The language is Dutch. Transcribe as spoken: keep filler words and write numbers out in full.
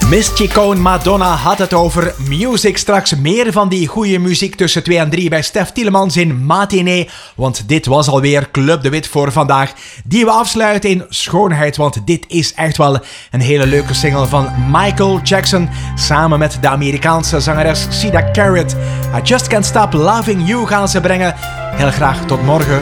Misty Cohn Madonna had het over music. Straks meer van die goede muziek tussen twee en drie bij Stef Tielemans in Matinee. Want dit was alweer Club de Wit voor vandaag. Die we afsluiten in schoonheid. Want dit is echt wel een hele leuke single van Michael Jackson. Samen met de Amerikaanse zangeres Sida Carrot. I Just Can't Stop Loving You gaan ze brengen. Heel graag tot morgen.